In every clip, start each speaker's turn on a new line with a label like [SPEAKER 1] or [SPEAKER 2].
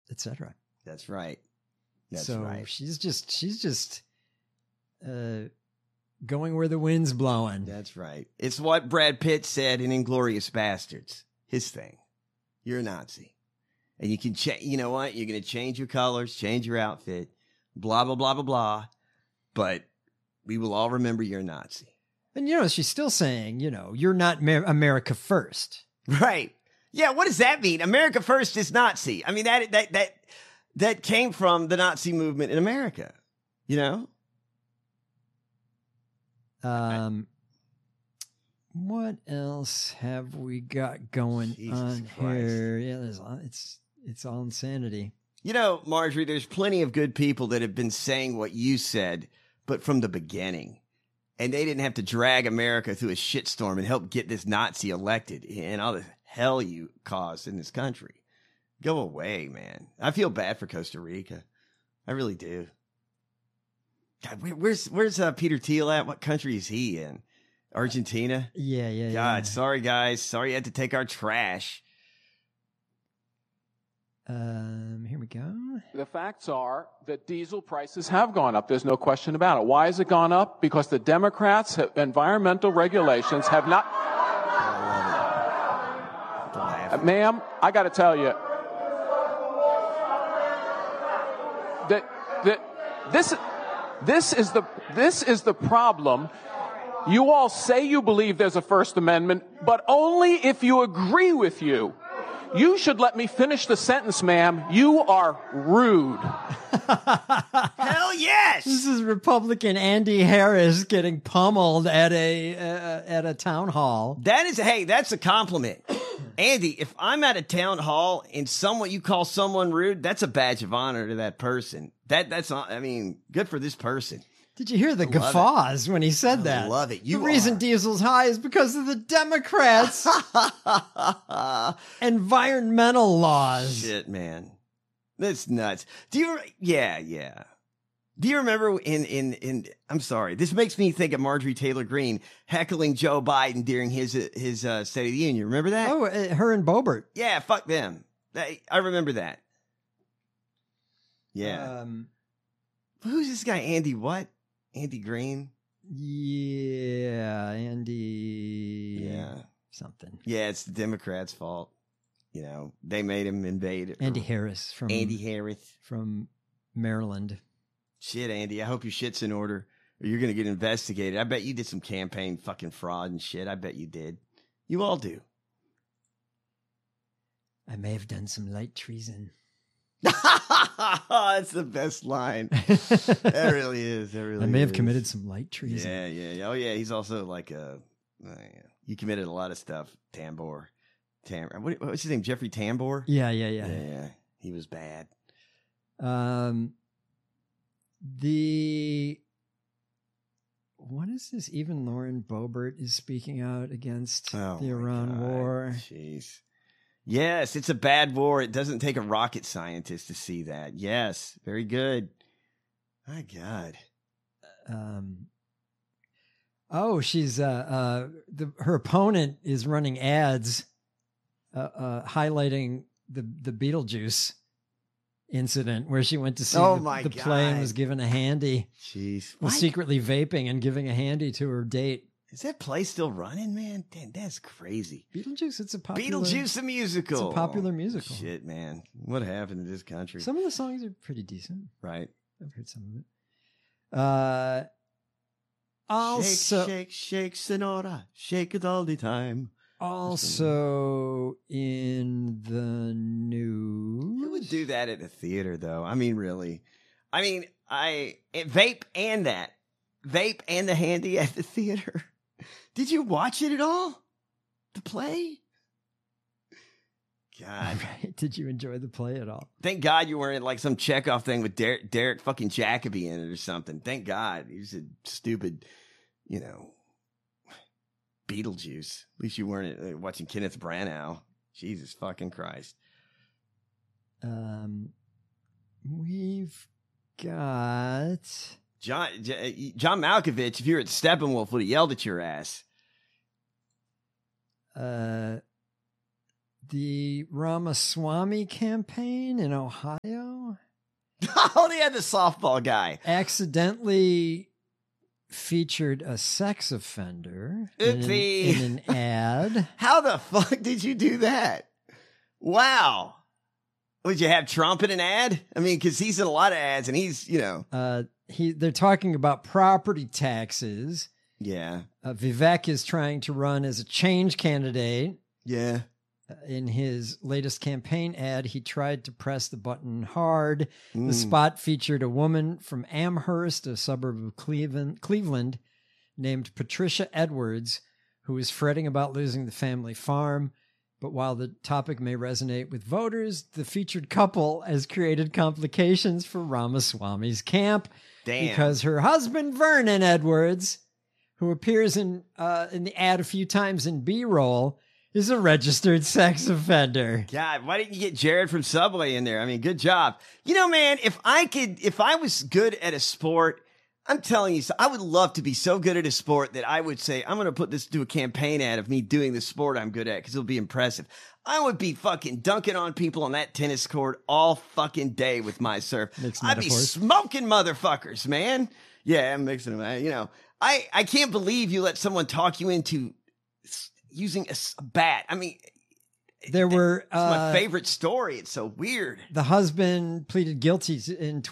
[SPEAKER 1] etc.
[SPEAKER 2] That's right.
[SPEAKER 1] She's just going where the wind's blowing.
[SPEAKER 2] That's right. It's what Brad Pitt said in Inglourious Bastards. His thing. You're a Nazi. And you can you know what? You're going to change your colors, change your outfit, blah, blah, blah, blah, blah. But we will all remember you're a Nazi.
[SPEAKER 1] And, she's still saying, you're not America first.
[SPEAKER 2] Right. Yeah, what does that mean? America first is Nazi. I mean, that came from the Nazi movement in America,
[SPEAKER 1] What else have we got going on here? Yeah, it's all insanity.
[SPEAKER 2] Marjorie, there's plenty of good people that have been saying what you said, but from the beginning. And they didn't have to drag America through a shitstorm and help get this Nazi elected and all the hell you caused in this country. Go away, man. I feel bad for Costa Rica. I really do. God, where's Peter Thiel at? What country is he in? Argentina?
[SPEAKER 1] Yeah.
[SPEAKER 2] God, sorry, guys. Sorry you had to take our trash.
[SPEAKER 1] Here we go.
[SPEAKER 3] The facts are that diesel prices have gone up. There's no question about it. Why has it gone up? Because the Democrats' environmental regulations have not... Ma'am, I got to tell you that this is the problem. You all say you believe there's a First Amendment, but only if you agree with you. You should let me finish the sentence, ma'am. You are rude.
[SPEAKER 2] Hell yes!
[SPEAKER 1] This is Republican Andy Harris getting pummeled at a town hall.
[SPEAKER 2] That's a compliment. Andy, if I'm at a town hall and you call someone rude, that's a badge of honor to that person. That's good for this person.
[SPEAKER 1] Did you hear the guffaws when he said that?
[SPEAKER 2] I love it.
[SPEAKER 1] The reason diesel's high is because of the Democrats' environmental laws.
[SPEAKER 2] Shit, man. That's nuts. Yeah. Do you remember I'm sorry, this makes me think of Marjorie Taylor Greene heckling Joe Biden during his State of the Union. Remember that?
[SPEAKER 1] Oh, her and Boebert.
[SPEAKER 2] Yeah, fuck them. I remember that. Yeah. Who's this guy? Andy what? Andy Green?
[SPEAKER 1] Yeah, Andy.
[SPEAKER 2] Yeah.
[SPEAKER 1] Something.
[SPEAKER 2] Yeah, it's the Democrats' fault. They made him invade.
[SPEAKER 1] Andy Harris from Maryland.
[SPEAKER 2] Shit, Andy, I hope your shit's in order or you're going to get investigated. I bet you did some campaign fucking fraud and shit. I bet you did. You all do.
[SPEAKER 1] I may have done some light treason.
[SPEAKER 2] That's the best line. That really is.
[SPEAKER 1] I may have committed some light treason.
[SPEAKER 2] Yeah. Oh, yeah. He's also like you committed a lot of stuff. What's his name? Jeffrey Tambor?
[SPEAKER 1] Yeah.
[SPEAKER 2] He was bad.
[SPEAKER 1] What is this? Even Lauren Boebert is speaking out against the Iran war.
[SPEAKER 2] Jeez. Yes, it's a bad war. It doesn't take a rocket scientist to see that. Yes, very good. My God.
[SPEAKER 1] She's her opponent is running ads highlighting the Beetlejuice incident where she went to see the play and was given a handy.
[SPEAKER 2] Jeez.
[SPEAKER 1] Was secretly vaping and giving a handy to her date.
[SPEAKER 2] Is that play still running, man? Damn, that's crazy.
[SPEAKER 1] Beetlejuice, it's a popular...
[SPEAKER 2] Beetlejuice, the musical.
[SPEAKER 1] It's a popular musical.
[SPEAKER 2] Shit, man. What happened to this country?
[SPEAKER 1] Some of the songs are pretty decent.
[SPEAKER 2] Right.
[SPEAKER 1] I've heard some of it. Also...
[SPEAKER 2] Shake, Sonora. Shake it all the time.
[SPEAKER 1] Also in the news...
[SPEAKER 2] Who would do that at a theater, though? I mean, really. I mean, vape and that. Vape and the handy at the theater. Did you watch it at all? The play? God.
[SPEAKER 1] Right. Did you enjoy the play at all?
[SPEAKER 2] Thank God you weren't like some Chekhov thing with Derek fucking Jacobi in it or something. Thank God. He was a stupid, Beetlejuice. At least you weren't watching Kenneth Branagh. Jesus fucking Christ.
[SPEAKER 1] We've got...
[SPEAKER 2] John Malkovich, if you were at Steppenwolf, would have yelled at your ass.
[SPEAKER 1] the Ramaswamy campaign in Ohio
[SPEAKER 2] Oh, they had the softball guy.
[SPEAKER 1] accidentally featured a sex offender
[SPEAKER 2] Oopsie.
[SPEAKER 1] in an ad.
[SPEAKER 2] How the fuck did you do that? Wow. Would you have Trump in an ad? I mean, because he's in a lot of ads and he's,
[SPEAKER 1] They're talking about property taxes.
[SPEAKER 2] Yeah.
[SPEAKER 1] Vivek is trying to run as a change candidate.
[SPEAKER 2] Yeah.
[SPEAKER 1] In his latest campaign ad, he tried to press the button hard. The spot featured a woman from Amherst, a suburb of Cleveland, named Patricia Edwards, who is fretting about losing the family farm. But while the topic may resonate with voters, the featured couple has created complications for Ramaswamy's camp.
[SPEAKER 2] Damn.
[SPEAKER 1] Because her husband, Vernon Edwards, who appears in the ad a few times in B-roll, is a registered sex offender.
[SPEAKER 2] God, why didn't you get Jared from Subway in there? I mean, good job. You know, man, if I was good at a sport, I'm telling you, I would love to be so good at a sport that I would say, I'm going to put this to a campaign ad of me doing the sport I'm good at because it'll be impressive. I would be fucking dunking on people on that tennis court all fucking day with my serve. I'd be smoking motherfuckers, man. Yeah, I'm mixing them. I can't believe you let someone talk you into using a bat. I mean,
[SPEAKER 1] it's
[SPEAKER 2] my favorite story. It's so weird.
[SPEAKER 1] The husband pleaded guilty in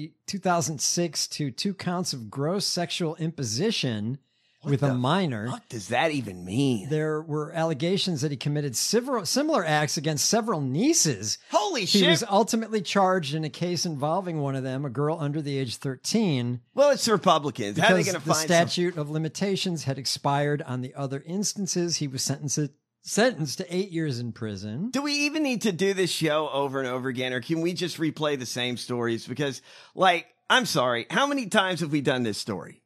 [SPEAKER 1] 2006 to 2 counts of gross sexual imposition with a minor.
[SPEAKER 2] What does that even mean?
[SPEAKER 1] There were allegations that he committed similar acts against several nieces.
[SPEAKER 2] Holy shit.
[SPEAKER 1] He was ultimately charged in a case involving one of them, a girl under the age 13.
[SPEAKER 2] Well, it's the Republicans. How are they going to find
[SPEAKER 1] the statute of limitations had expired on the other instances? He was sentenced to 8 years in prison.
[SPEAKER 2] Do we even need to do this show over and over again, or can we just replay the same stories? Because, I'm sorry, how many times have we done this story?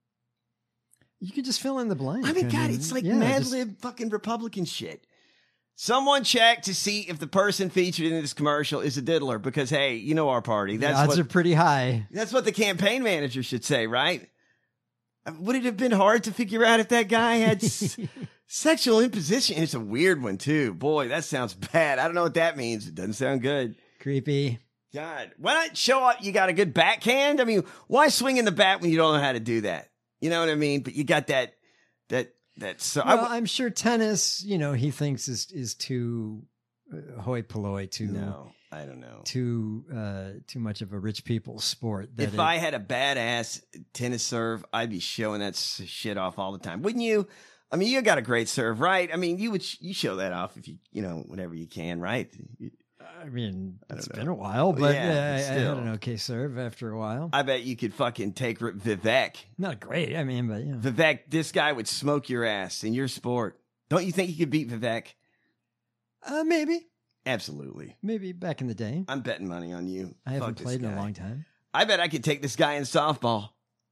[SPEAKER 1] You could just fill in the blank.
[SPEAKER 2] I mean, God, it's like Mad Lib fucking Republican shit. Someone check to see if the person featured in this commercial is a diddler because, hey, you know our party.
[SPEAKER 1] The odds are pretty high.
[SPEAKER 2] That's what the campaign manager should say, right? Would it have been hard to figure out if that guy had sexual imposition? It's a weird one, too. Boy, that sounds bad. I don't know what that means. It doesn't sound good.
[SPEAKER 1] Creepy.
[SPEAKER 2] God, why not show up? You got a good backhand? I mean, why swing in the bat when you don't know how to do that? You know what I mean? But you got that. So
[SPEAKER 1] I'm sure tennis, he thinks is too hoi polloi,
[SPEAKER 2] no, I don't know.
[SPEAKER 1] Too much of a rich people's sport.
[SPEAKER 2] If I had a badass tennis serve, I'd be showing that shit off all the time, wouldn't you? I mean, you got a great serve, right? I mean, you show that off if you whenever you can, right?
[SPEAKER 1] I mean, it's been a while, but I had an okay serve after a while.
[SPEAKER 2] I bet you could fucking take Vivek.
[SPEAKER 1] Not great, I mean, but
[SPEAKER 2] Vivek, this guy would smoke your ass in your sport. Don't you think you could beat Vivek?
[SPEAKER 1] Maybe.
[SPEAKER 2] Absolutely.
[SPEAKER 1] Maybe back in the day.
[SPEAKER 2] I'm betting money on you.
[SPEAKER 1] I haven't played in a long time.
[SPEAKER 2] I bet I could take this guy in softball.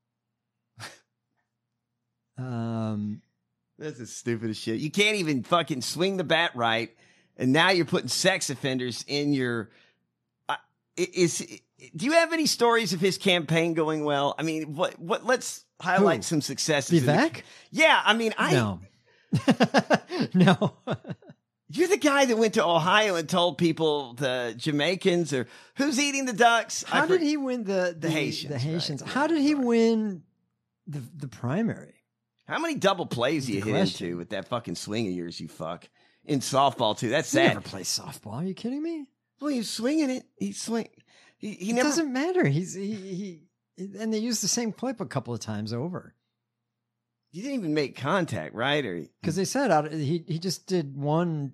[SPEAKER 2] This is stupid as shit. You can't even fucking swing the bat right. And now you're putting sex offenders in your. Do you have any stories of his campaign going well? I mean, what? Let's highlight some successes.
[SPEAKER 1] Vivek?
[SPEAKER 2] Yeah, I mean,
[SPEAKER 1] no. No.
[SPEAKER 2] You're the guy that went to Ohio and told people the Jamaicans or who's eating the ducks.
[SPEAKER 1] How did he win the
[SPEAKER 2] Haitians?
[SPEAKER 1] The Haitians.
[SPEAKER 2] Right?
[SPEAKER 1] How did he win the primary?
[SPEAKER 2] How many double plays do you hit into with that fucking swing of yours? You fuck. In softball too. That's sad.
[SPEAKER 1] He never plays softball. Are you kidding me?
[SPEAKER 2] Well, he's swinging it. He
[SPEAKER 1] It
[SPEAKER 2] never.
[SPEAKER 1] Doesn't matter. He and they used the same clip a couple of times over.
[SPEAKER 2] He didn't even make contact, right? Or
[SPEAKER 1] because they said he just did one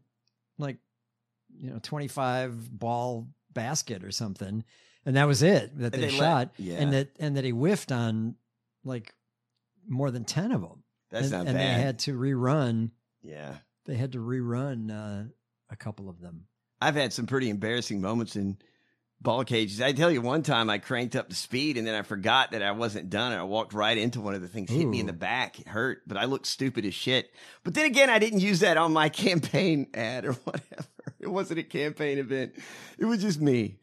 [SPEAKER 1] 25 ball basket or something, and that was it that they shot. And that he whiffed on more than 10 of them.
[SPEAKER 2] That's not bad.
[SPEAKER 1] And they had to rerun.
[SPEAKER 2] Yeah.
[SPEAKER 1] They had to rerun a couple of them.
[SPEAKER 2] I've had some pretty embarrassing moments in ball cages. I tell you, one time I cranked up the speed and then I forgot that I wasn't done. And I walked right into one of the things, hit me in the back. It hurt, but I looked stupid as shit. But then again, I didn't use that on my campaign ad or whatever. It wasn't a campaign event. It was just me.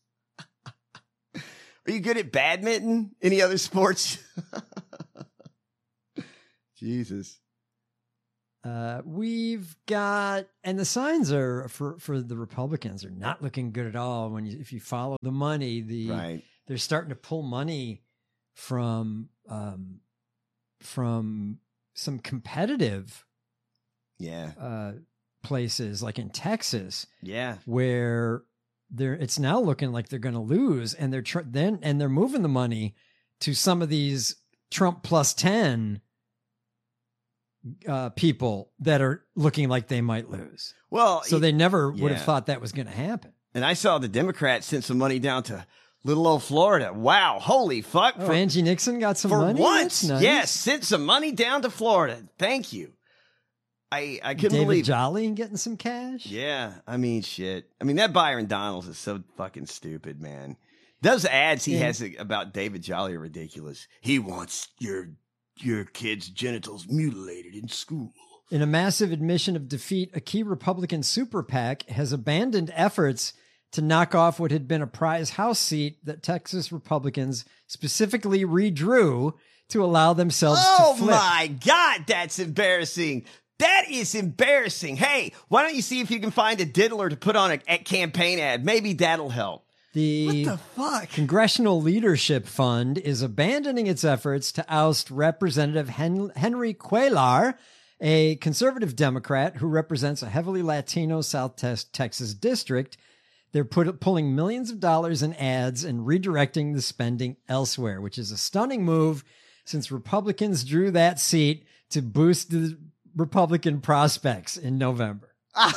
[SPEAKER 2] Are you good at badminton? Any other sports? Jesus.
[SPEAKER 1] We've got, and the signs are for the Republicans are not looking good at all. If you follow the money,
[SPEAKER 2] Right.
[SPEAKER 1] they're starting to pull money from some competitive places like in Texas.
[SPEAKER 2] Yeah.
[SPEAKER 1] Where it's now looking like they're going to lose, and they're moving the money to some of these Trump plus 10 people that are looking like they might lose.
[SPEAKER 2] Well,
[SPEAKER 1] so they never would have thought that was going to happen.
[SPEAKER 2] And I saw the Democrats sent some money down to little old Florida. Wow. Holy fuck.
[SPEAKER 1] Oh, Angie Nixon got some money?
[SPEAKER 2] For once.
[SPEAKER 1] Nice.
[SPEAKER 2] Yes. Sent some money down to Florida. Thank you. I couldn't believe
[SPEAKER 1] David Jolly getting some cash?
[SPEAKER 2] Yeah. I mean, shit. I mean, that Byron Donalds is so fucking stupid, man. Those ads he has about David Jolly are ridiculous. He wants your kid's genitals mutilated in school.
[SPEAKER 1] In a massive admission of defeat, a key Republican super PAC has abandoned efforts to knock off what had been a prize House seat that Texas Republicans specifically redrew to allow themselves to flip.
[SPEAKER 2] Oh my God, that's embarrassing. That is embarrassing. Hey, why don't you see if you can find a diddler to put on a campaign ad? Maybe that'll help.
[SPEAKER 1] The
[SPEAKER 2] what the fuck?
[SPEAKER 1] Congressional Leadership Fund is abandoning its efforts to oust Representative Henry Cuellar, a conservative Democrat who represents a heavily Latino South Texas district. They're pulling millions of dollars in ads and redirecting the spending elsewhere, which is a stunning move since Republicans drew that seat to boost the Republican prospects in November.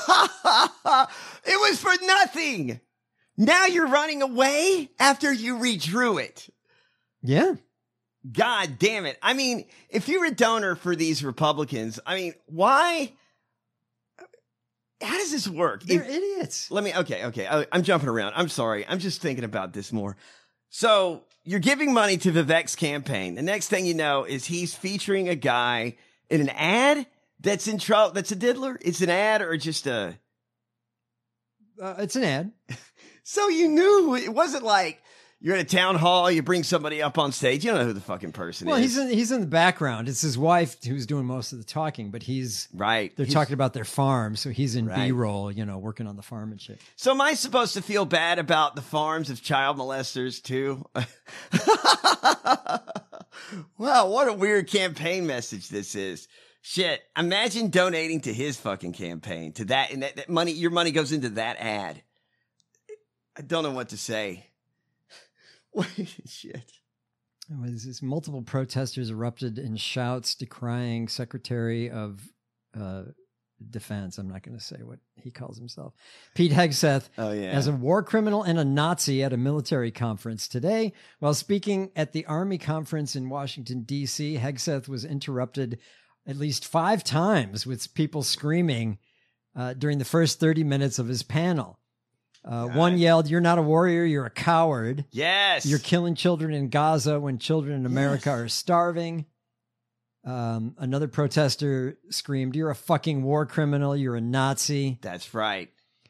[SPEAKER 2] It was for nothing. Now you're running away after you redrew it.
[SPEAKER 1] Yeah.
[SPEAKER 2] God damn it. I mean, if you're a donor for these Republicans, I mean, why? How does this work?
[SPEAKER 1] They're idiots.
[SPEAKER 2] Okay. I'm jumping around. I'm sorry. I'm just thinking about this more. So you're giving money to Vivek's campaign. The next thing you know is he's featuring a guy in an ad that's in trouble. That's a diddler. It's an ad or just a...
[SPEAKER 1] It's an ad.
[SPEAKER 2] So you knew it wasn't like you're at a town hall, you bring somebody up on stage. You don't know who the fucking person is.
[SPEAKER 1] Well, he's in the background. It's his wife who's doing most of the talking, but he's
[SPEAKER 2] right.
[SPEAKER 1] They're talking about their farm, so he's in
[SPEAKER 2] right.
[SPEAKER 1] B-roll, working on the farm and shit.
[SPEAKER 2] So am I supposed to feel bad about the farms of child molesters too? Wow, what a weird campaign message this is. Shit, imagine donating to his fucking campaign, to that, and that money, your money goes into that ad. I don't know what to say. Shit.
[SPEAKER 1] Multiple protesters erupted in shouts decrying Secretary of Defense. I'm not going to say what he calls himself. Pete Hegseth as a war criminal and a Nazi at a military conference today. While speaking at the Army conference in Washington, D.C., Hegseth was interrupted at least 5 times with people screaming during the first 30 minutes of his panel. One yelled, "You're not a warrior, you're a coward."
[SPEAKER 2] Yes.
[SPEAKER 1] "You're killing children in Gaza when children in America are starving." Another protester screamed, "You're a fucking war criminal, you're a Nazi."
[SPEAKER 2] That's right.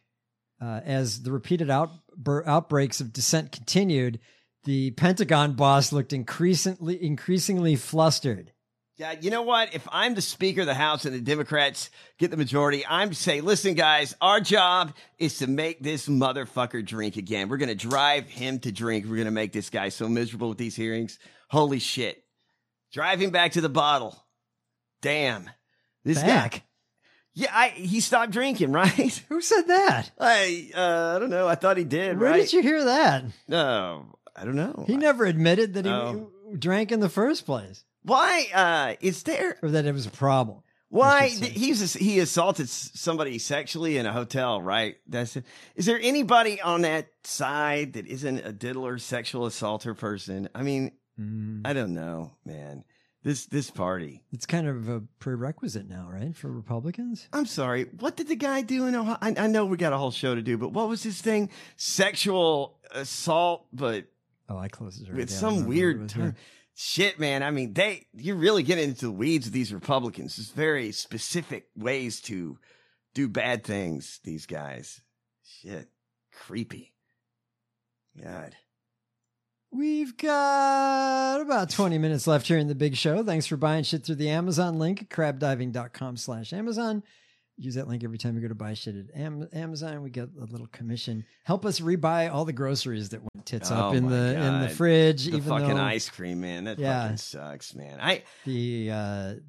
[SPEAKER 1] As the repeated outbreaks of dissent continued, the Pentagon boss looked increasingly flustered.
[SPEAKER 2] Yeah, you know what? If I'm the Speaker of the House and the Democrats get the majority, I'm saying, listen, guys, our job is to make this motherfucker drink again. We're going to drive him to drink. We're going to make this guy so miserable with these hearings. Holy shit. Drive him back to the bottle. Damn. This guy. Yeah, he stopped drinking, right?
[SPEAKER 1] Who said that?
[SPEAKER 2] I don't know. I thought he did,
[SPEAKER 1] Where
[SPEAKER 2] right?
[SPEAKER 1] did you hear that?
[SPEAKER 2] No, I don't know.
[SPEAKER 1] He never admitted that he drank in the first place.
[SPEAKER 2] Why is there,
[SPEAKER 1] or that it was a problem?
[SPEAKER 2] Why he assaulted somebody sexually in a hotel, right? That's it. Is there anybody on that side that isn't a diddler, sexual assaulter person? I mean, I don't know, man. This party,
[SPEAKER 1] it's kind of a prerequisite now, right, for Republicans?
[SPEAKER 2] I'm sorry. What did the guy do in Ohio? I know we got a whole show to do, but what was his thing? Sexual assault, but
[SPEAKER 1] I closed it.
[SPEAKER 2] With some weird term. Shit, man. I mean, you're really getting into the weeds with these Republicans. There's very specific ways to do bad things, these guys. Shit. Creepy. God.
[SPEAKER 1] We've got about 20 minutes left here in the big show. Thanks for buying shit through the Amazon link at crabdiving.com/Amazon. Use that link every time you go to buy shit at Amazon. We get a little commission. Help us rebuy all the groceries that went tits up in the fridge.
[SPEAKER 2] The
[SPEAKER 1] even
[SPEAKER 2] fucking
[SPEAKER 1] though,
[SPEAKER 2] ice cream, man. That fucking sucks, man.
[SPEAKER 1] The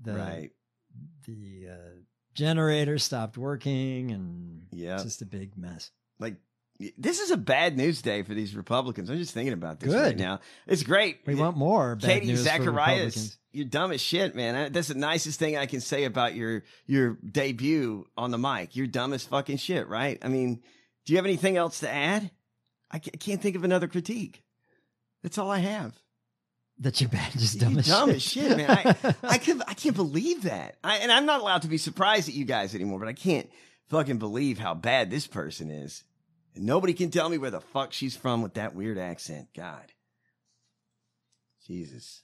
[SPEAKER 1] generator stopped working, and it's just a big mess.
[SPEAKER 2] Like, this is a bad news day for these Republicans. I'm just thinking about this right now. It's great.
[SPEAKER 1] We want more bad
[SPEAKER 2] Katie
[SPEAKER 1] news
[SPEAKER 2] Zacharias, you're dumb as shit, man. That's the nicest thing I can say about your debut on the mic. You're dumb as fucking shit, right? I mean, do you have anything else to add? I can't think of another critique. That's all I have.
[SPEAKER 1] That you're bad, just dumb as
[SPEAKER 2] shit, man. I can't believe that. And I'm not allowed to be surprised at you guys anymore, but I can't fucking believe how bad this person is. And nobody can tell me where the fuck she's from with that weird accent. God. Jesus.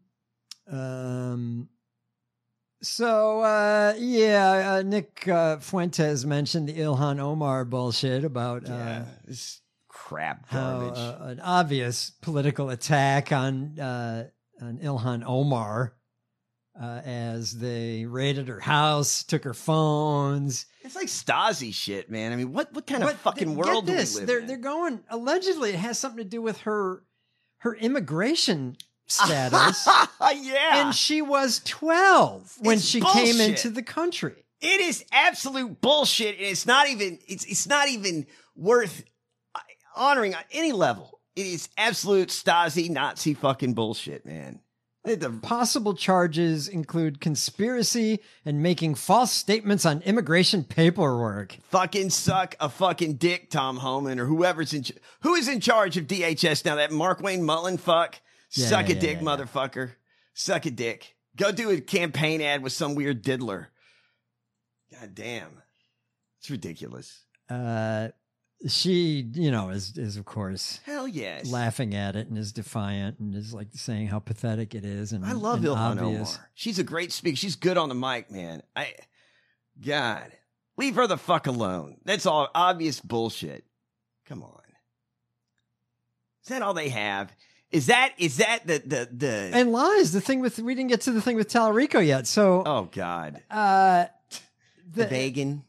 [SPEAKER 1] Nick Fuentes mentioned the Ilhan Omar bullshit about
[SPEAKER 2] this crap garbage.
[SPEAKER 1] An obvious political attack on Ilhan Omar as they raided her house, took her phones.
[SPEAKER 2] It's like Stasi shit, man. I mean, what kind of fucking world do we live in?
[SPEAKER 1] They're going, allegedly it has something to do with her immigration status.
[SPEAKER 2] Yeah.
[SPEAKER 1] And she was 12 when she came into the country.
[SPEAKER 2] It is absolute bullshit. And it's not even worth honoring on any level. It is absolute Stasi Nazi fucking bullshit, man.
[SPEAKER 1] The possible charges include conspiracy and making false statements on immigration paperwork.
[SPEAKER 2] Fucking suck a fucking dick, Tom Homan, or who is in charge of DHS now. That Mark Wayne Mullen fuck. Suck a dick, motherfucker. Suck a dick. Go do a campaign ad with some weird diddler. God damn. It's ridiculous.
[SPEAKER 1] She, is of course,
[SPEAKER 2] hell yes,
[SPEAKER 1] laughing at it and is defiant and is like saying how pathetic it is. And
[SPEAKER 2] I love Ilhan
[SPEAKER 1] obvious.
[SPEAKER 2] Omar. She's a great speaker. She's good on the mic, man. God, leave her the fuck alone. That's all obvious bullshit. Come on. Is that all they have? Is that the
[SPEAKER 1] and lies? The thing we didn't get to the thing with Tallarico yet. So
[SPEAKER 2] oh God,
[SPEAKER 1] the
[SPEAKER 2] vegan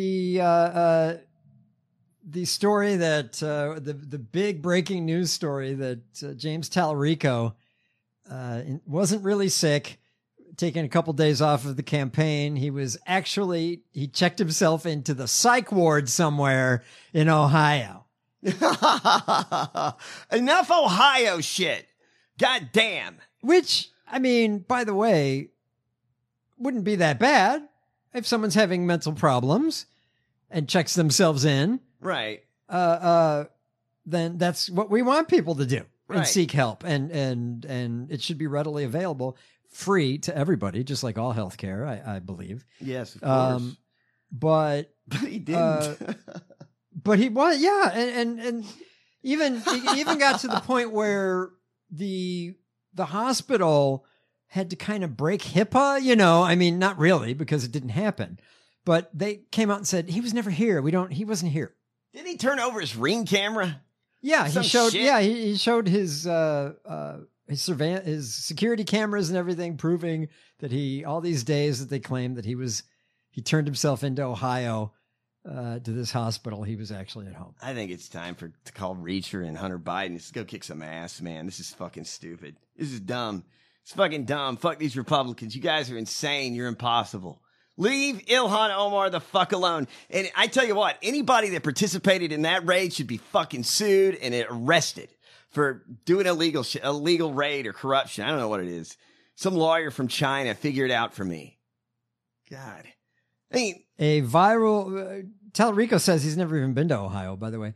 [SPEAKER 1] the story that the big breaking news story that James Tallarico wasn't really sick, taking a couple days off of the campaign. He checked himself into the psych ward somewhere in Ohio.
[SPEAKER 2] Enough Ohio shit. God damn.
[SPEAKER 1] Which, I mean, by the way, wouldn't be that bad if someone's having mental problems and checks themselves in.
[SPEAKER 2] Right.
[SPEAKER 1] Then that's what we want people to do and
[SPEAKER 2] Right.
[SPEAKER 1] seek help. And it should be readily available, free to everybody, just like all healthcare, I believe.
[SPEAKER 2] Yes, of course.
[SPEAKER 1] But
[SPEAKER 2] he didn't.
[SPEAKER 1] but he was, yeah. And even, he even got to the point where the hospital had to kind of break HIPAA, I mean, not really because it didn't happen, but they came out and said, he was never here. He wasn't here.
[SPEAKER 2] Didn't he turn over his Ring camera?
[SPEAKER 1] Yeah,
[SPEAKER 2] Some
[SPEAKER 1] he showed.
[SPEAKER 2] shit?
[SPEAKER 1] Yeah, he showed his surveillance, his security cameras and everything, proving that all these days that they claimed that he turned himself into Ohio to this hospital, he was actually at home.
[SPEAKER 2] I think it's time to call Reacher and Hunter Biden. Let's go kick some ass, man. This is fucking stupid. This is dumb. It's fucking dumb. Fuck these Republicans. You guys are insane. You're impossible. Leave Ilhan Omar the fuck alone. And I tell you what, anybody that participated in that raid should be fucking sued and arrested for doing illegal raid or corruption. I don't know what it is. Some lawyer from China figured it out for me. God. I mean,
[SPEAKER 1] a viral Tallarico says he's never even been to Ohio, by the way.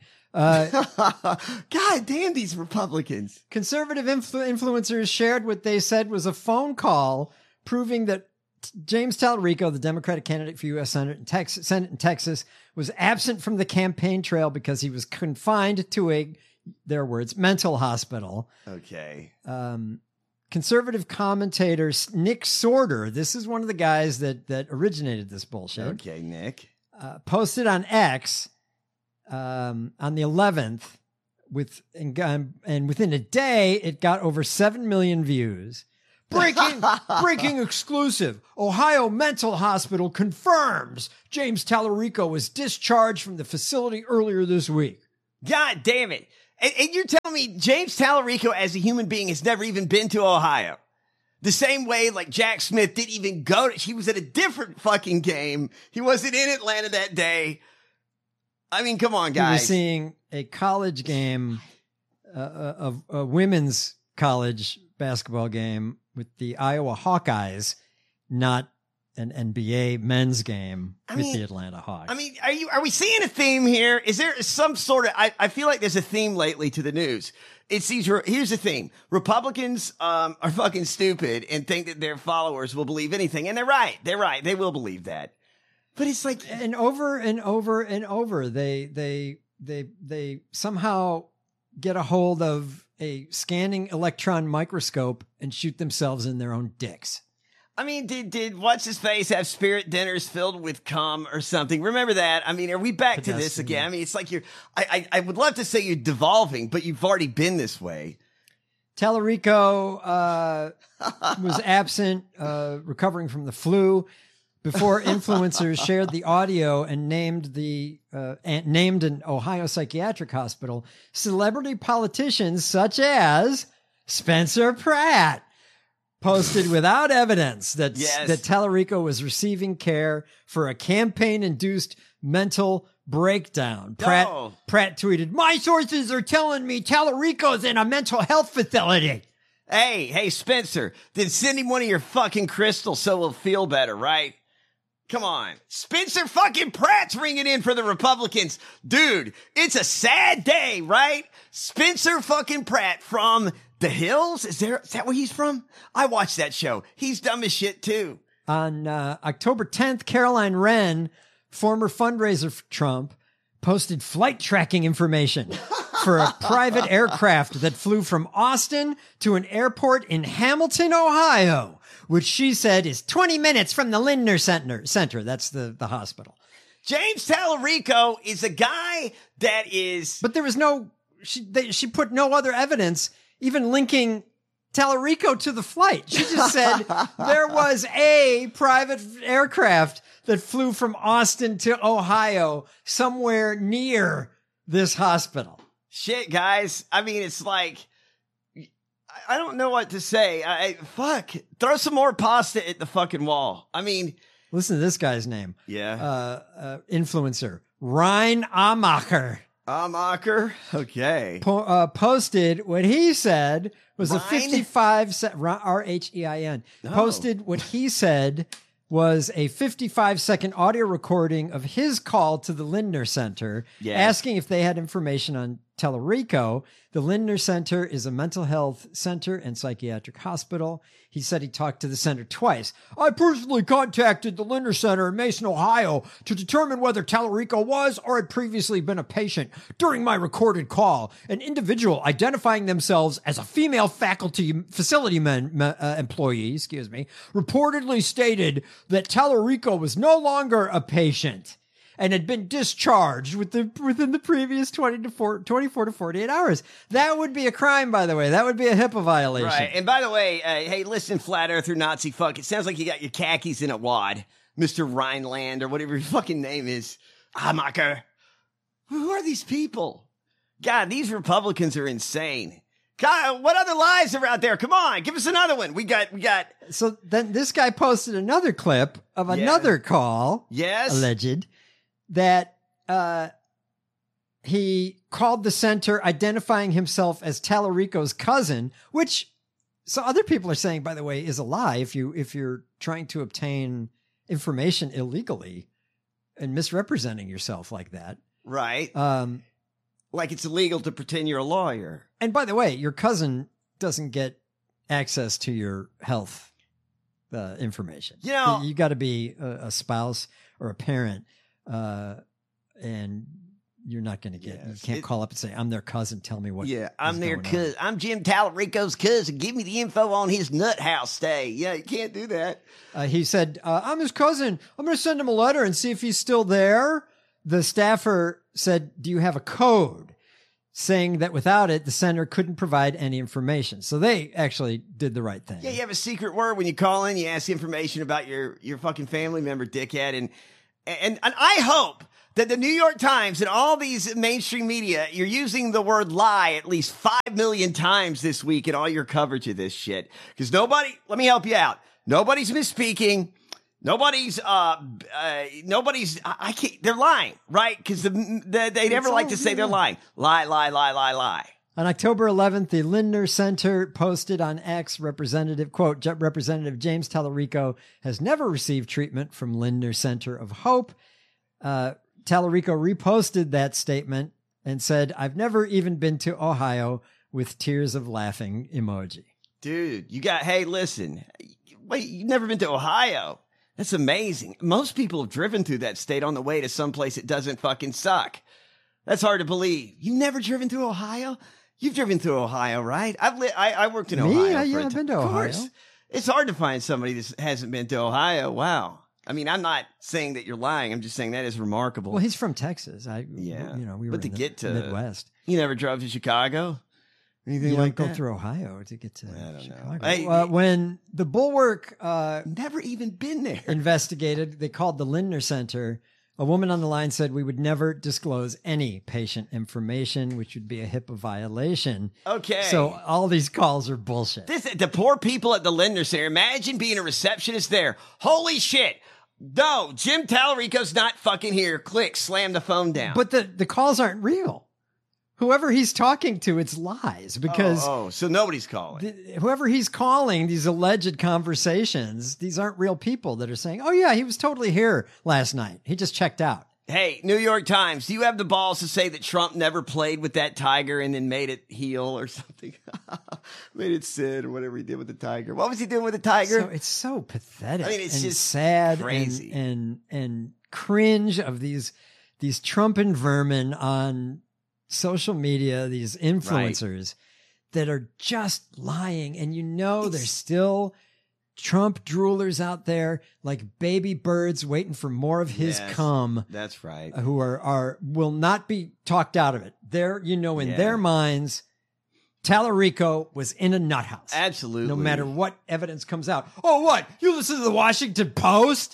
[SPEAKER 2] God damn these Republicans.
[SPEAKER 1] Conservative influencers shared what they said was a phone call proving that James Tallarico, the Democratic candidate for U.S. Senate in Texas, was absent from the campaign trail because he was confined to their words, mental hospital.
[SPEAKER 2] Okay.
[SPEAKER 1] Conservative commentator Nick Sorter, this is one of the guys that originated this bullshit.
[SPEAKER 2] Okay, Nick.
[SPEAKER 1] Posted on X on the 11th and within a day, it got over 7 million views. Breaking exclusive. Ohio Mental Hospital confirms James Tallarico was discharged from the facility earlier this week.
[SPEAKER 2] God damn it. And you're telling me James Tallarico as a human being has never even been to Ohio? The same way like Jack Smith didn't even go to, he was at a different fucking game. He wasn't in Atlanta that day. I mean, come on, guys.
[SPEAKER 1] He was seeing a college game, of a women's college basketball game with the Iowa Hawkeyes, not an NBA men's game with the Atlanta Hawks.
[SPEAKER 2] I mean, are we seeing a theme here? Is there some sort of, I feel like there's a theme lately to the news. It's here's the theme. Republicans, are fucking stupid and think that their followers will believe anything. And they're right. They will believe that. But it's like,
[SPEAKER 1] and over and over and over, they somehow get a hold of a scanning electron microscope and shoot themselves in their own dicks.
[SPEAKER 2] I mean, did what's his face have spirit dinners filled with cum or something? Remember that? I mean, are we back to this again? I mean, it's like I would love to say you're devolving, but you've already been this way.
[SPEAKER 1] Tallarico was absent, recovering from the flu, before influencers shared the audio and named an Ohio psychiatric hospital. Celebrity politicians such as Spencer Pratt posted without evidence that Tallarico was receiving care for a campaign-induced mental breakdown. Pratt tweeted, "My sources are telling me Tallarico's in a mental health facility."
[SPEAKER 2] Hey, Spencer, then send him one of your fucking crystals so we'll feel better, right? Come on. Spencer fucking Pratt's ringing in for the Republicans. Dude, it's a sad day, right? Spencer fucking Pratt from The Hills? Is that where he's from? I watched that show. He's dumb as shit too.
[SPEAKER 1] On October 10th, Caroline Wren, former fundraiser for Trump, posted flight tracking information for a private aircraft that flew from Austin to an airport in Hamilton, Ohio, which she said is 20 minutes from the Lindner Center. That's the hospital.
[SPEAKER 2] James Tallarico is a guy that is...
[SPEAKER 1] But there was she put no other evidence even linking Tallarico to the flight. She just said there was a private aircraft that flew from Austin to Ohio, somewhere near this hospital.
[SPEAKER 2] Shit, guys. I mean, it's like, I don't know what to say. Fuck. Throw some more pasta at the fucking wall. I mean.
[SPEAKER 1] Listen to this guy's name.
[SPEAKER 2] Yeah.
[SPEAKER 1] Influencer. Ryan Amacher.
[SPEAKER 2] Okay.
[SPEAKER 1] Posted what he said was a 55-second, Rhein. Posted what he said was a 55-second audio recording of his call to the Lindner Center, asking if they had information on Tallarico. The Lindner Center is a mental health center and psychiatric hospital. He said he talked to the center twice. "I personally contacted the Lindner Center in Mason, Ohio to determine whether Tallarico was or had previously been a patient. During my recorded call, an individual identifying themselves as a female facility employee, reportedly stated that Tallarico was no longer a patient and had been discharged within the previous 24 to 48 hours. That would be a crime, by the way. That would be a HIPAA violation.
[SPEAKER 2] Right. And by the way, hey, listen, flat earther Nazi fuck. It sounds like you got your khakis in a wad, Mr. Rhineland or whatever your fucking name is. Amacher. Who are these people? God, these Republicans are insane. God, what other lies are out there? Come on, give us another one. We got.
[SPEAKER 1] So then this guy posted another clip of another call.
[SPEAKER 2] Yes.
[SPEAKER 1] Alleged. That he called the center identifying himself as Tallarico's cousin, which so other people are saying, by the way, is a lie if you're trying to obtain information illegally and misrepresenting yourself like that.
[SPEAKER 2] Right. Like it's illegal to pretend you're a lawyer.
[SPEAKER 1] And by the way, your cousin doesn't get access to your health information.
[SPEAKER 2] You know,
[SPEAKER 1] you got to be a spouse or a parent. And you're not going to get, you can't call up and say, "I'm their cousin. Tell me what."
[SPEAKER 2] Yeah, I'm their cousin. I'm Jim Tallarico's cousin. Give me the info on his nut house stay. Yeah, you can't do that.
[SPEAKER 1] He said, "I'm his cousin. I'm going to send him a letter and see if he's still there." The staffer said, "Do you have a code?" saying that without it, the center couldn't provide any information. So they actually did the right thing.
[SPEAKER 2] Yeah, you have a secret word when you call in. You ask information about your fucking family member, dickhead. And I hope that the New York Times and all these mainstream media, you're using the word lie at least 5 million times this week in all your coverage of this shit. Because let me help you out. Nobody's misspeaking. Nobody's, I can't, they're lying, right? Because they never like to say they're lying. Lie.
[SPEAKER 1] On October 11th, the Lindner Center posted on X, Representative James Tallarico has never received treatment from Lindner Center of Hope. Tallarico reposted that statement and said, I've never even been to Ohio, with tears of laughing emoji.
[SPEAKER 2] Dude, hey, listen, wait, you've never been to Ohio? That's amazing. Most people have driven through that state on the way to someplace that doesn't fucking suck. That's hard to believe. You've never driven through Ohio? You've driven through Ohio, right? I worked in Ohio.
[SPEAKER 1] Yeah, I've been to Ohio. Of course.
[SPEAKER 2] It's hard to find somebody that hasn't been to Ohio. Wow. I mean, I'm not saying that you're lying. I'm just saying that is remarkable.
[SPEAKER 1] Well, he's from Texas. We were
[SPEAKER 2] to get to
[SPEAKER 1] Midwest.
[SPEAKER 2] You never drove to Chicago?
[SPEAKER 1] Anything like that? Go through Ohio to get to Chicago. When the Bulwark
[SPEAKER 2] never even been there
[SPEAKER 1] investigated, they called the Lindner Center. A woman on the line said we would never disclose any patient information, which would be a HIPAA violation.
[SPEAKER 2] Okay.
[SPEAKER 1] So all these calls are bullshit.
[SPEAKER 2] The poor people at the Lindner Center, imagine being a receptionist there. Holy shit. No, Jim Tallarico's not fucking here. Click, slam the phone down.
[SPEAKER 1] But the calls aren't real. Whoever he's talking to, it's lies because
[SPEAKER 2] so nobody's calling.
[SPEAKER 1] Whoever he's calling, these alleged conversations, these aren't real people that are saying, oh yeah, he was totally here last night. He just checked out.
[SPEAKER 2] Hey, New York Times, do you have the balls to say that Trump never played with that tiger and then made it heel or something? Made it sit or whatever he did with the tiger. What was he doing with the tiger?
[SPEAKER 1] So it's so pathetic.
[SPEAKER 2] I mean, it's just
[SPEAKER 1] sad,
[SPEAKER 2] crazy
[SPEAKER 1] and cringe of these Trumpan vermin on social media, these influencers that are just lying. And there's still Trump droolers out there like baby birds waiting for more of his cum.
[SPEAKER 2] That's right.
[SPEAKER 1] Who will not be talked out of it. In their minds, Tallarico was in a nut house.
[SPEAKER 2] Absolutely.
[SPEAKER 1] No matter what evidence comes out. Oh, what? You listen to the Washington Post?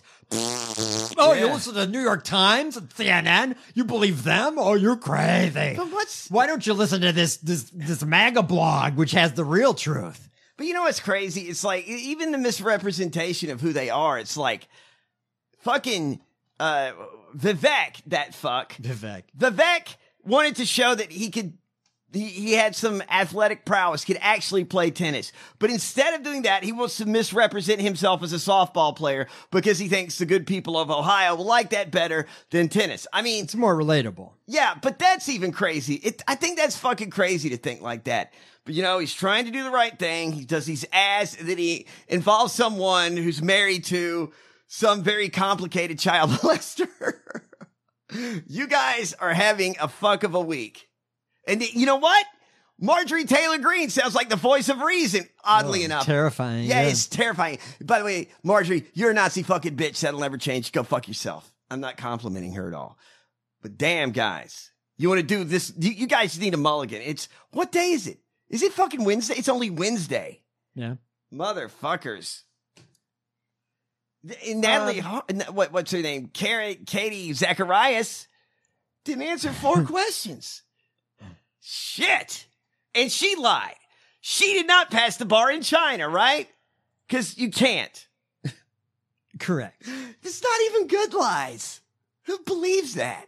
[SPEAKER 1] You listen to the New York Times and CNN? You believe them? Oh, you're crazy.
[SPEAKER 2] But
[SPEAKER 1] why don't you listen to this MAGA blog, which has the real truth?
[SPEAKER 2] But you know what's crazy? It's like, even the misrepresentation of who they are, it's like, fucking, Vivek, that fuck. Vivek wanted to show that he had some athletic prowess, could actually play tennis. But instead of doing that, he wants to misrepresent himself as a softball player because he thinks the good people of Ohio will like that better than tennis. I mean,
[SPEAKER 1] it's more relatable.
[SPEAKER 2] Yeah, but that's even crazy. I think that's fucking crazy to think like that. But he's trying to do the right thing. He does these ads that he involves someone who's married to some very complicated child molester. You guys are having a fuck of a week. And you know what? Marjorie Taylor Greene sounds like the voice of reason, oddly enough.
[SPEAKER 1] Terrifying.
[SPEAKER 2] Yeah, it's terrifying. By the way, Marjorie, you're a Nazi fucking bitch. That'll never change. Go fuck yourself. I'm not complimenting her at all. But damn, guys. You want to do this? You guys need a mulligan. What day is it? Is it fucking Wednesday? It's only Wednesday.
[SPEAKER 1] Yeah.
[SPEAKER 2] Motherfuckers. Natalie, what's her name? Katie Zacharias didn't answer 4 questions. Shit. And she lied. She did not pass the bar in China, right? Because you can't.
[SPEAKER 1] Correct.
[SPEAKER 2] It's not even good lies. Who believes that?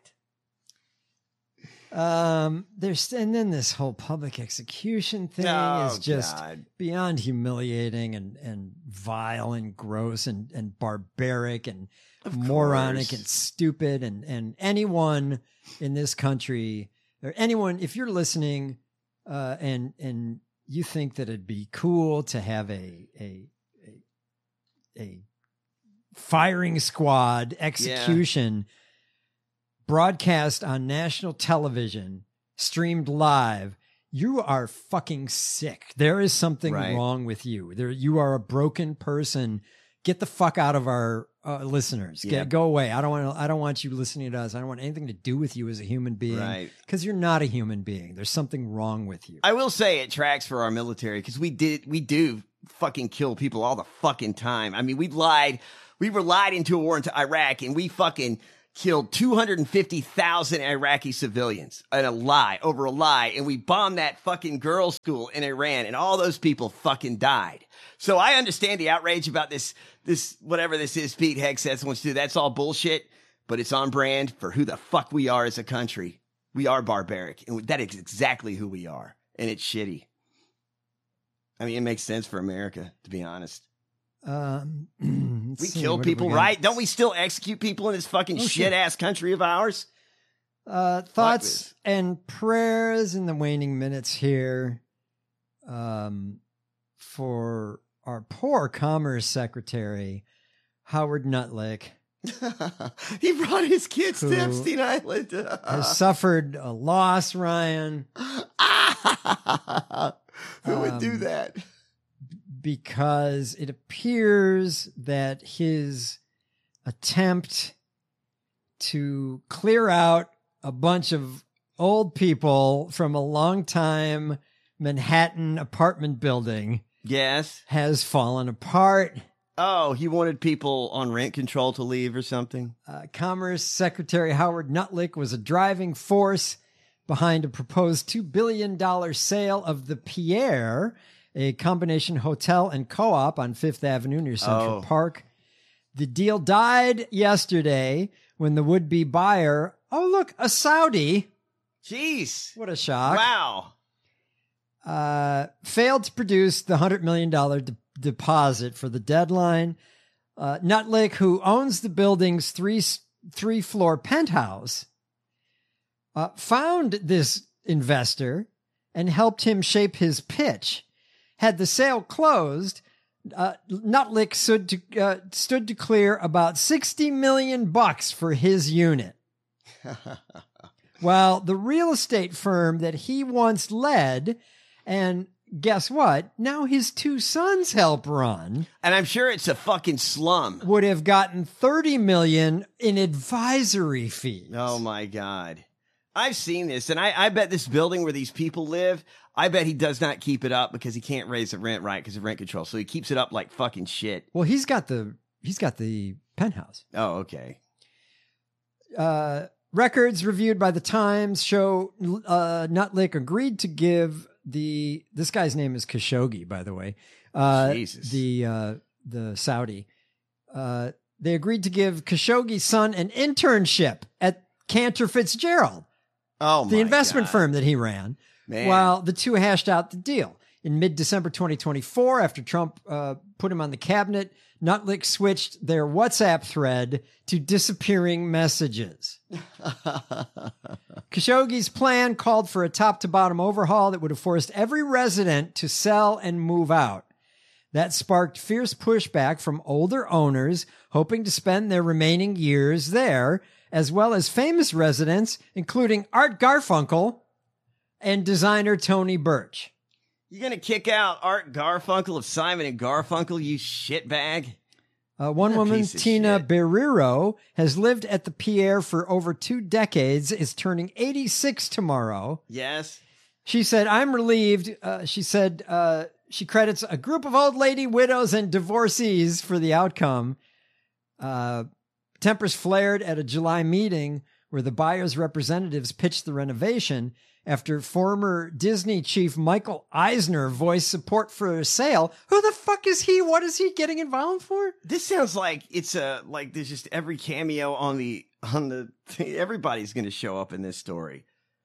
[SPEAKER 1] And then this whole public execution thing is just beyond humiliating and vile and gross and barbaric and moronic and stupid. And anyone in this country, or anyone, if you're listening, and you think that it'd be cool to have a firing squad execution broadcast on national television, streamed live, you are fucking sick. There is something wrong with you. You are a broken person. Get the fuck out of our listeners.
[SPEAKER 2] Yep.
[SPEAKER 1] Go away. I don't want you listening to us. I don't want anything to do with you as a human being.
[SPEAKER 2] Right.
[SPEAKER 1] Because you're not a human being. There's something wrong with you.
[SPEAKER 2] I will say it tracks for our military because we do fucking kill people all the fucking time. I mean, we were lied into a war into Iraq, and we fucking killed 250,000 Iraqi civilians over a lie. And we bombed that fucking girls' school in Iran, and all those people fucking died. So I understand the outrage about this, whatever this is, Pete Hegseth wants to do. That's all bullshit, but it's on brand for who the fuck we are as a country. We are barbaric, and that is exactly who we are. And it's shitty. I mean, it makes sense for America, to be honest. We kill people, right? Don't we still execute people in this fucking shit-ass country of ours?
[SPEAKER 1] Thoughts and prayers in the waning minutes here for our poor Commerce Secretary, Howard Nutlick.
[SPEAKER 2] He brought his kids to Epstein Island.
[SPEAKER 1] Has suffered a loss, Ryan.
[SPEAKER 2] Who would do that?
[SPEAKER 1] Because it appears that his attempt to clear out a bunch of old people from a long-time Manhattan apartment building,
[SPEAKER 2] yes,
[SPEAKER 1] has fallen apart.
[SPEAKER 2] Oh, he wanted people on rent control to leave or something?
[SPEAKER 1] Commerce Secretary Howard Nutlick was a driving force behind a proposed $2 billion sale of the Pierre, a combination hotel and co-op on Fifth Avenue near Central Park. The deal died yesterday when the would-be buyer, a Saudi.
[SPEAKER 2] Jeez.
[SPEAKER 1] What a shock.
[SPEAKER 2] Wow.
[SPEAKER 1] Failed to produce the $100 million deposit for the deadline. Nutlick, who owns the building's three-floor penthouse, found this investor and helped him shape his pitch. Had the sale closed, Nutlick stood to clear about $60 million for his unit. While the real estate firm that he once led, and guess what? Now his two sons help run.
[SPEAKER 2] And I'm sure it's a fucking slum.
[SPEAKER 1] Would have gotten $30 million in advisory fees.
[SPEAKER 2] Oh my God. I've seen this, and I bet this building where these people live, I bet he does not keep it up because he can't raise the rent right because of rent control. So he keeps it up like fucking shit.
[SPEAKER 1] Well, he's got the penthouse.
[SPEAKER 2] Oh, okay.
[SPEAKER 1] Records reviewed by the Times show Nutlick agreed to give this guy's name is Khashoggi, by the way.
[SPEAKER 2] Jesus.
[SPEAKER 1] The Saudi. They agreed to give Khashoggi's son an internship at Cantor Fitzgerald.
[SPEAKER 2] Oh, my
[SPEAKER 1] the investment
[SPEAKER 2] God.
[SPEAKER 1] firm that he ran.
[SPEAKER 2] Man.
[SPEAKER 1] While the two hashed out the deal. In mid-December 2024, after Trump put him on the cabinet, Nutlick switched their WhatsApp thread to disappearing messages. Khashoggi's plan called for a top-to-bottom overhaul that would have forced every resident to sell and move out. That sparked fierce pushback from older owners hoping to spend their remaining years there, as well as famous residents, including Art Garfunkel and designer Tony Birch.
[SPEAKER 2] You gonna kick out Art Garfunkel of Simon and Garfunkel, you shitbag?
[SPEAKER 1] One woman, Tina Berriro, has lived at the Pierre for over 2 decades, is turning 86 tomorrow.
[SPEAKER 2] Yes.
[SPEAKER 1] She said, I'm relieved. She said she credits a group of old lady widows and divorcees for the outcome. Tempers flared at a July meeting where the buyer's representatives pitched the renovation after former Disney chief Michael Eisner voiced support for a sale. Who the fuck is he? What is he getting involved for?
[SPEAKER 2] This sounds like it's like there's just every cameo on the everybody's going to show up in this story.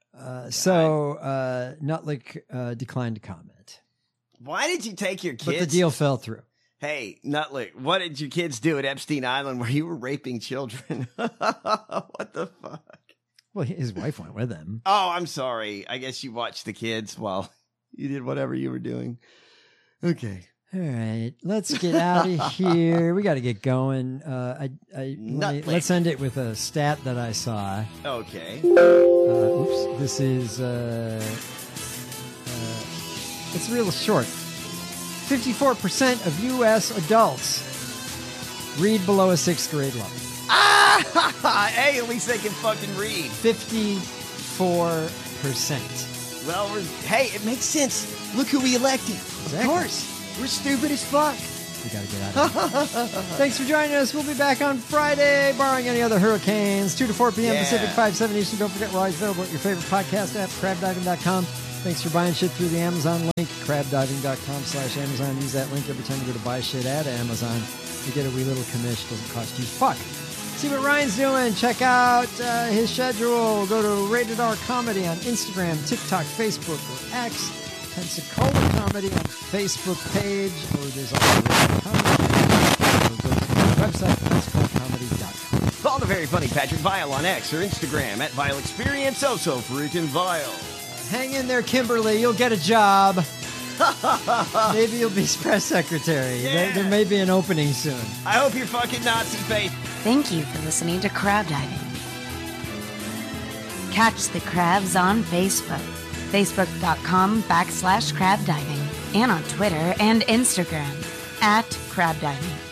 [SPEAKER 1] Nutlick declined to comment.
[SPEAKER 2] Why did you take your kids?
[SPEAKER 1] But the deal fell through.
[SPEAKER 2] Hey, Nutlick, what did your kids do at Epstein Island where you were raping children? What the fuck?
[SPEAKER 1] Well, his wife went with him.
[SPEAKER 2] Oh, I'm sorry. I guess you watched the kids while you did whatever you were doing. Okay.
[SPEAKER 1] All right, let's get out of here. We got to get going. Let's end it with a stat that I saw.
[SPEAKER 2] Okay.
[SPEAKER 1] Oops. This is it's real short. 54% of U.S. adults Read below a 6th grade level.
[SPEAKER 2] Hey, at least they can fucking read.
[SPEAKER 1] 54%.
[SPEAKER 2] Well, hey, it makes sense. Look who we elected.
[SPEAKER 1] Exactly.
[SPEAKER 2] Of course. We're stupid as fuck.
[SPEAKER 1] We gotta get out of here. Thanks for joining us. We'll be back on Friday, barring any other hurricanes, 2 to 4 p.m. Pacific, 5/7 Eastern. Don't forget, we're always available at your favorite podcast app, crabdiving.com. Thanks for buying shit through the Amazon link, crabdiving.com/Amazon. Use that link every time you go to buy shit at Amazon. You get a wee little commish. Doesn't cost you fuck. See what Ryan's doing. Check out his schedule. Go to Rated R Comedy on Instagram, TikTok, Facebook, or X. Pensacola Comedy on Facebook page, or there's also Rated Comedy. Or go to the website, PensacolaComedy.com.
[SPEAKER 2] Follow the very funny Patrick Vile on X or Instagram at Vile Experience. So freaking Vile.
[SPEAKER 1] Hang in there, Kimberly. You'll get a job. Maybe you'll be press secretary.
[SPEAKER 2] Yeah.
[SPEAKER 1] There may be an opening soon.
[SPEAKER 2] I hope you're fucking Nazi face.
[SPEAKER 4] Thank you for listening to Crab Diving. Catch the crabs on Facebook. Facebook.com/crabdiving. And on Twitter and Instagram @crabdiving.